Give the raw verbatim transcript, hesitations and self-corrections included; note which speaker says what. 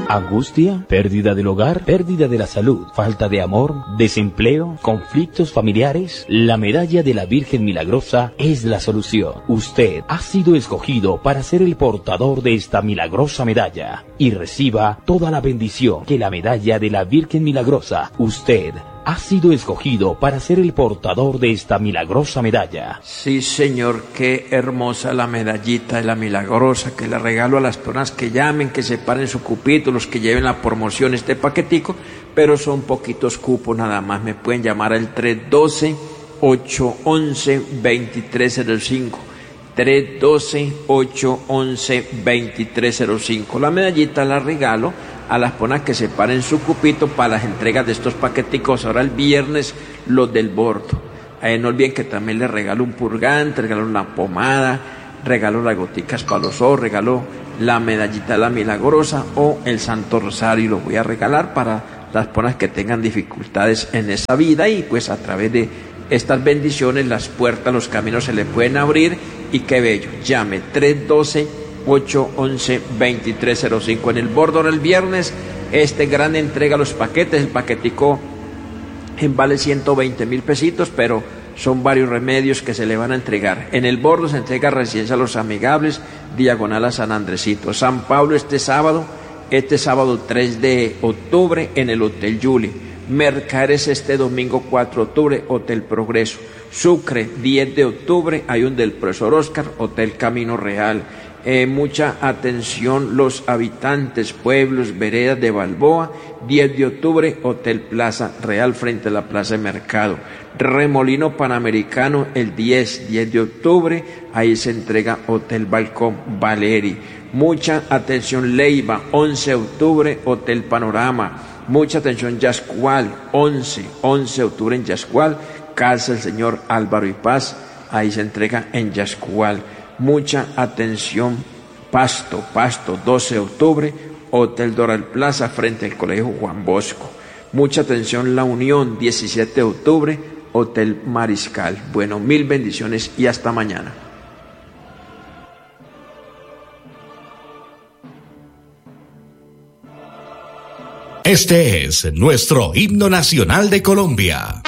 Speaker 1: angustia, pérdida del hogar, pérdida de la salud, falta de amor, desempleo, conflictos familiares. La medalla de la Virgen Milagrosa es la solución. Usted ha sido escogido para ser el portador de esta milagrosa medalla y reciba toda la bendición que la medalla de la Virgen Milagrosa. Usted ha sido escogido para ser el portador de esta milagrosa medalla.
Speaker 2: Sí, Señor, qué hermosa la medallita de la Milagrosa, que le regalo a las personas que llamen, que separen su cupito, los que lleven la promoción, este paquetico, pero son poquitos cupos nada más. Me pueden llamar al tres uno dos, ocho uno uno, dos tres cero cinco. tres uno dos, ocho uno uno, dos tres cero cinco. La medallita la regalo a las personas que separen su cupito para las entregas de estos paqueticos. Ahora el viernes, los del bordo. Eh, no olviden que también les regalo un purgante, regalo una pomada, regalo las goticas para los ojos, regalo la medallita de la Milagrosa o el Santo Rosario. Lo voy a regalar para las personas que tengan dificultades en esa vida, y pues a través de estas bendiciones las puertas, los caminos se le pueden abrir. Y qué bello. Llame tres uno dos, ocho uno uno, dos tres cero cinco. En el bordo el viernes, este gran entrega los paquetes. El paquetico en vale ciento veinte mil pesitos, pero son varios remedios que se le van a entregar. En el bordo se entrega Residencia a los Amigables, diagonal a San Andresito. San Pablo este sábado, este sábado tres de octubre en el Hotel Julie. Mercaderes este domingo cuatro de octubre, Hotel Progreso. Sucre, diez de octubre, hay un del profesor Oscar, Hotel Camino Real. Eh, mucha atención los habitantes, pueblos, veredas de Balboa, diez de octubre, Hotel Plaza Real frente a la Plaza de Mercado. Remolino Panamericano el diez, diez de octubre, ahí se entrega Hotel Balcón Valeri. Mucha atención Leiva, once de octubre, Hotel Panorama. Mucha atención Yascual, once, once de octubre en Yascual, Casa del Señor Álvaro y Paz, ahí se entrega en Yascual. Mucha atención Pasto, Pasto, doce de octubre, Hotel Doral Plaza frente al Colegio Juan Bosco. Mucha atención La Unión, diecisiete de octubre, Hotel Mariscal. Bueno, mil bendiciones y hasta mañana.
Speaker 3: Este es nuestro himno nacional de Colombia.